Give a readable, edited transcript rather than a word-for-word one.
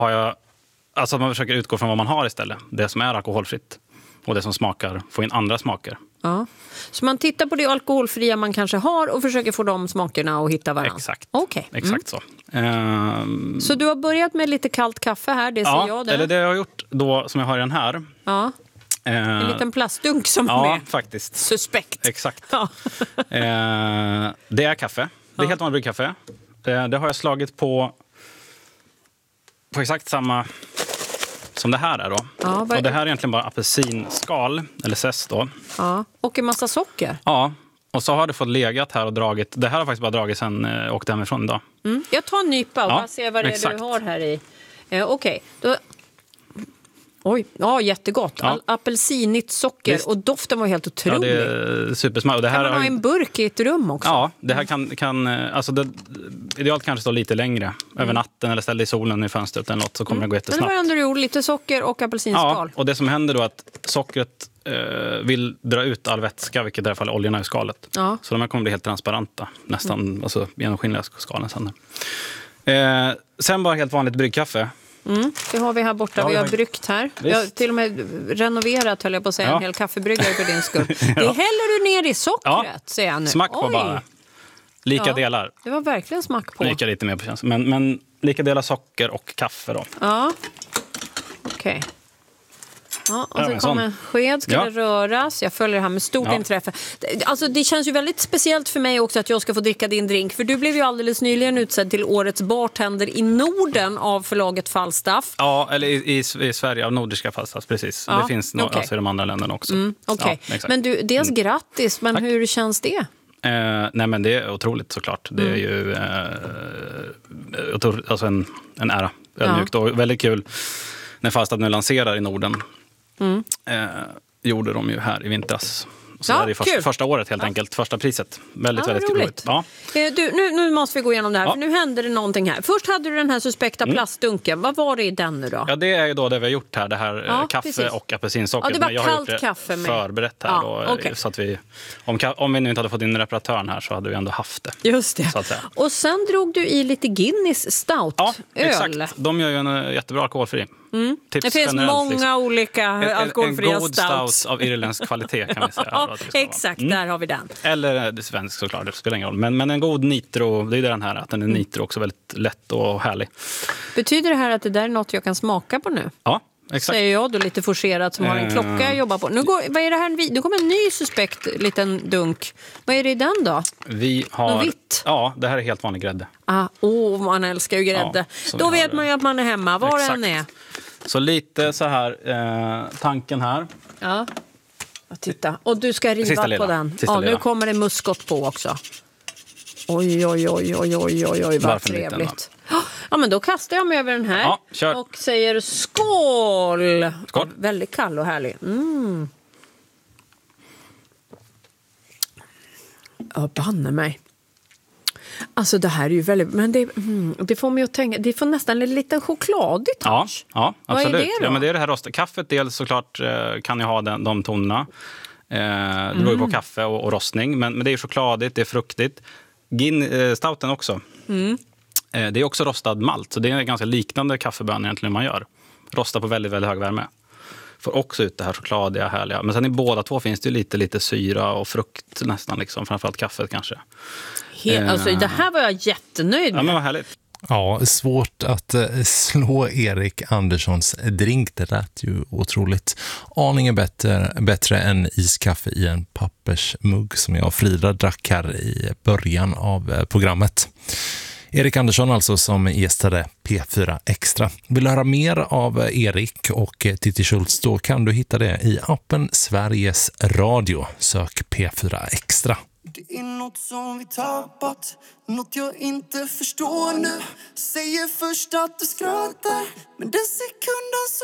har jag, alltså man försöker utgå från vad man har istället. Det som är alkoholfritt och det som smakar, få in andra smaker. Ja. Så man tittar på det alkoholfria man kanske har och försöker få de smakerna och hitta varandra? Exakt. Okay. Exakt så. Så du har börjat med lite kallt kaffe här, det ser jag där. Eller det jag har gjort då, som jag har i den här. Ja. En liten plastdunk som är med. Faktiskt. Suspekt. Exakt. Ja. Det är kaffe. Det är helt vanligt bryggkaffe. Det har jag slagit på exakt samma som det här är då. Ja, och det här är egentligen bara apelsinskal, eller zest då. Ja, och en massa socker. Ja, och så har det fått legat här och dragit. Det här har faktiskt bara dragit sen jag åkte hemifrån idag. Jag tar en nypa och bara ser vad det är du har här i. Okej, då... Oj, ja, jättegott. Ja. Apelsinigt socker. Visst. Och doften var helt otrolig. Ja, det är supersmart. Och det här kan man ha en burk i ett rum också? Ja, det här kan alltså idealt kanske stå lite längre. Över natten eller ställa det i solen i fönstret eller något, så kommer det gå jättesnabbt. Men det var ändå du gjorde lite socker och apelsinskal. Ja, och det som händer då är att sockret vill dra ut all vätska, vilket i alla fall är oljorna i skalet. Ja. Så de här kommer bli helt transparenta. Nästan alltså, genomskinliga skalen sen. Sen bara helt vanligt bryggkaffe. Det har vi här borta, vi har bryggt här. Visst. Jag har till och med renoverat, höll jag på att säga, en hel kaffebryggare för din skull. Det häller du ner i sockret, säger jag nu. Smack på bara. Lika delar. Det var verkligen smack på. Lika lite mer på känslan. Men lika delar socker och kaffe då. Ja, okej. Ja, och så kommer en sked, ska det röras. Jag följer det här med stort intresse. Alltså, det känns ju väldigt speciellt för mig också att jag ska få dricka din drink. För du blev ju alldeles nyligen utsedd till årets bartender i Norden av förlaget Falstaff. Ja, eller i Sverige av Nordiska Falstaff, precis. Det finns alltså i de andra länderna också. Okej. Men du, dels grattis, men hur känns det? Nej, men det är otroligt såklart. Det är ju alltså en ära. Ödmjukt och väldigt kul när Falstaff nu lanserar i Norden. Gjorde de ju här i vintras. Så det är första året helt enkelt. Första priset. Väldigt roligt. Ja. Nu måste vi gå igenom det här. För nu händer det någonting här. Först hade du den här suspekta plastdunken. Vad var det i den nu då? Ja, det är ju då det vi har gjort här. Det här kaffe och apelsinsocker. Ja, det var jag kallt har gjort det kaffe med. Förberett här. Då, så att vi, om vi nu inte hade fått in reparatören här så hade vi ändå haft det. Just det. Så att säga. Och sen drog du i lite Guinness stout. Ja, exakt. De gör ju en jättebra alkoholfri. Det finns många olika alkoholfria stouts. En god stout av irländsk kvalitet kan vi säga. Exakt, där har vi den. Eller det svensk såklart, det spelar ingen roll. Men en god nitro, det är den här, att den är nitro också väldigt lätt och härlig. Betyder det här att det där är något jag kan smaka på nu? Ja, exakt. Säger jag då lite forcerat som har en klocka jag jobbar på. Vad är det här? Nu kommer en ny suspekt liten dunk. Vad är det i den då? Vi har... vitt? Ja, det här är helt vanlig grädde. Man älskar ju grädde. Då vet man ju att man är hemma, var den är. Så lite så här, tanken här. Ja, titta. Och du ska riva på den. Nu kommer det muskot på också. Oj, vad trevligt. Ja, men då kastar jag mig över den här och säger skål! Skål. Väldigt kall och härlig. Ja, banne mig. Alltså det här är ju väldigt... Men det får mig att tänka... Det får nästan en liten chokladig touch. Ja, absolut. Vad är det då? Ja, men det är det här rostade. Kaffet dels såklart kan ju ha de tonerna. Det beror ju på kaffe och rostning. Men det är chokladigt, det är fruktigt. Stouten också. Det är också rostad malt. Så det är ganska liknande kaffebön egentligen man gör. Rostar på väldigt, väldigt hög värme. Får också ut det här chokladiga, härliga. Men sen i båda två finns det ju lite syra och frukt nästan. Liksom. Framförallt kaffet kanske. Alltså, det här var jag jättenöjd med. Ja, men vad härligt. Ja, svårt att slå Erik Anderssons drink. Det lät ju otroligt. Aningen bättre än iskaffe i en pappersmugg som jag och Frida drack här i början av programmet. Erik Andersson alltså som gästade P4 Extra. Vill du höra mer av Erik och Titti Schultz, då kan du hitta det i appen Sveriges Radio. Sök P4 Extra. Det är något som vi tappat, något jag inte förstår nu. Säger först att du skrattar, men den sekunden så